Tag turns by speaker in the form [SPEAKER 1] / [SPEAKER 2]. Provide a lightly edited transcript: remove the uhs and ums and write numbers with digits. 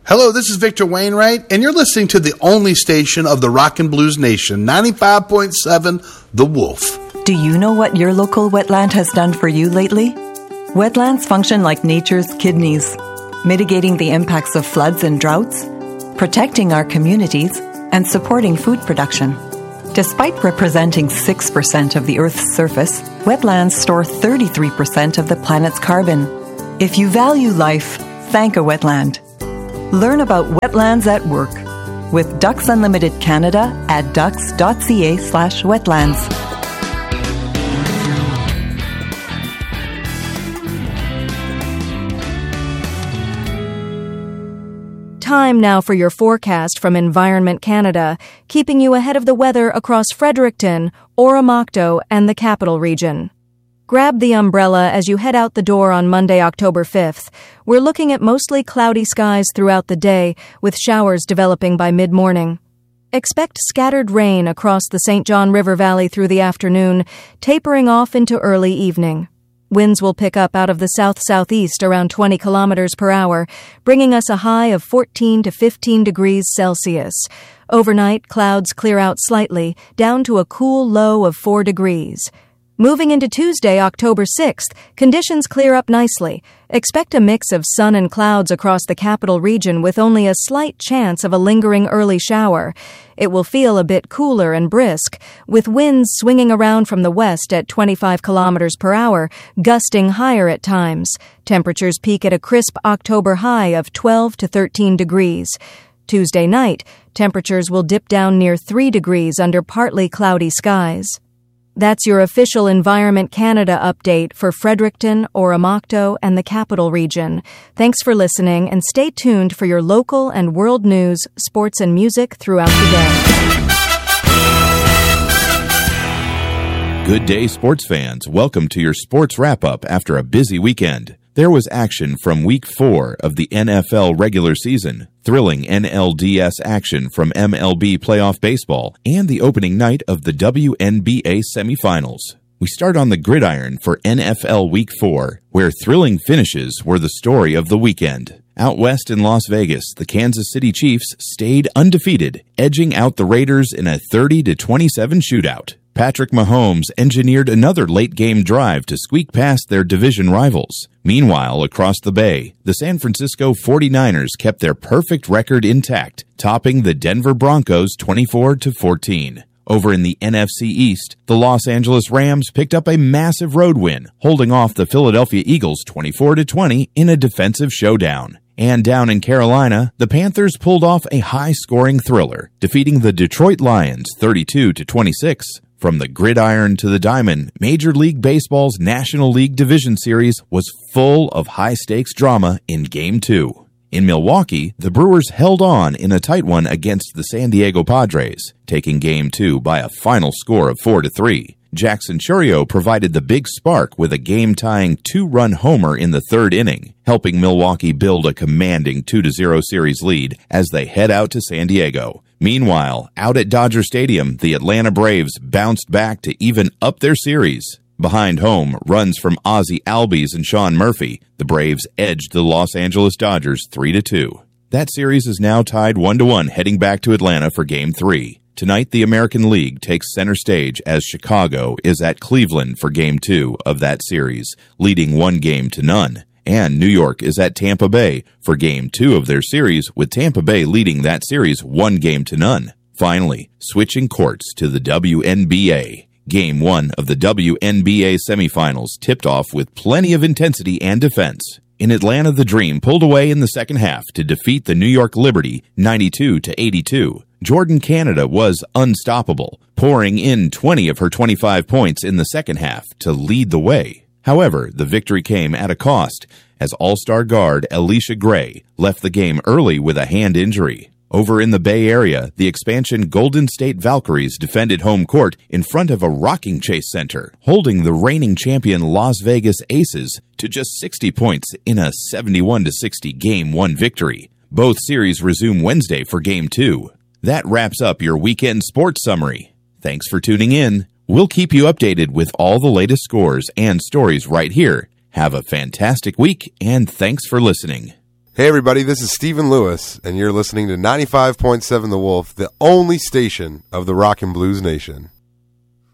[SPEAKER 1] Hello, this is Victor Wainwright, and you're listening to the only station of the Rock and Blues Nation, 95.7 The Wolf.
[SPEAKER 2] Do you know what your local wetland has done for you lately? Wetlands function like nature's kidneys, mitigating the impacts of floods and droughts, protecting our communities, and supporting food production. Despite representing 6% of the Earth's surface, wetlands store 33% of the planet's carbon. If you value life, thank a wetland. Learn about wetlands at work with Ducks Unlimited Canada at ducks.ca/wetlands.
[SPEAKER 3] Time now for your forecast from Environment Canada, keeping you ahead of the weather across Fredericton, Oromocto, and the Capital Region. Grab the umbrella as you head out the door on Monday, October 5th. We're looking at mostly cloudy skies throughout the day, with showers developing by mid-morning. Expect scattered rain across the St. John River Valley through the afternoon, tapering off into early evening. Winds will pick up out of the south-southeast around 20 kilometers per hour, bringing us a high of 14 to 15 degrees Celsius. Overnight, clouds clear out slightly, down to a cool low of 4 degrees. Moving into Tuesday, October 6th, conditions clear up nicely. Expect a mix of sun and clouds across the Capital Region with only a slight chance of a lingering early shower. It will feel a bit cooler and brisk, with winds swinging around from the west at 25 kilometers per hour, gusting higher at times. Temperatures peak at a crisp October high of 12 to 13 degrees. Tuesday night, temperatures will dip down near 3 degrees under partly cloudy skies. That's your official Environment Canada update for Fredericton, Oromocto, and the Capital Region. Thanks for listening, and stay tuned for your local and world news, sports, and music throughout the
[SPEAKER 4] day. Good day, sports fans. Welcome to your sports wrap-up after a busy weekend. There was action from Week 4 of the NFL regular season, thrilling NLDS action from MLB playoff baseball, and the opening night of the WNBA semifinals. We start on the gridiron for NFL Week 4, where thrilling finishes were the story of the weekend. Out west in Las Vegas, the Kansas City Chiefs stayed undefeated, edging out the Raiders in a 30-27 shootout. Patrick Mahomes engineered another late-game drive to squeak past their division rivals. Meanwhile, across the bay, the San Francisco 49ers kept their perfect record intact, topping the Denver Broncos 24-14. Over in the NFC East, the Los Angeles Rams picked up a massive road win, holding off the Philadelphia Eagles 24-20 in a defensive showdown. And down in Carolina, the Panthers pulled off a high-scoring thriller, defeating the Detroit Lions 32-26. From the gridiron to the diamond, Major League Baseball's National League Division Series was full of high-stakes drama in Game 2. In Milwaukee, the Brewers held on in a tight one against the San Diego Padres, taking Game 2 by a final score of 4-3. Jackson Chourio provided the big spark with a game-tying 2-run homer in the third inning, helping Milwaukee build a commanding 2-0 series lead as they head out to San Diego. Meanwhile, out at Dodger Stadium, the Atlanta Braves bounced back to even up their series. Behind home, runs from Ozzie Albies and Sean Murphy, the Braves edged the Los Angeles Dodgers 3-2. That series is now tied 1-1 heading back to Atlanta for Game 3. Tonight, the American League takes center stage as Chicago is at Cleveland for Game 2 of that series, leading 1-0. And New York is at Tampa Bay for Game 2 of their series, with Tampa Bay leading that series 1-0. Finally, switching courts to the WNBA. Game 1 of the WNBA semifinals tipped off with plenty of intensity and defense. In Atlanta, the Dream pulled away in the second half to defeat the New York Liberty 92-82. Jordan Canada was unstoppable, pouring in 20 of her 25 points in the second half to lead the way. However, the victory came at a cost, as all-star guard Alicia Gray left the game early with a hand injury. Over in the Bay Area, the expansion Golden State Valkyries defended home court in front of a rocking chase center, holding the reigning champion Las Vegas Aces to just 60 points in a 71-60 Game 1 victory. Both series resume Wednesday for Game 2. That wraps up your weekend sports summary. Thanks for tuning in. We'll keep you updated with all the latest scores and stories right here. Have a fantastic week, and thanks for listening.
[SPEAKER 5] Hey everybody, this is Stephen Lewis, and you're listening to 95.7 The Wolf, the only station of the Rock and Blues Nation.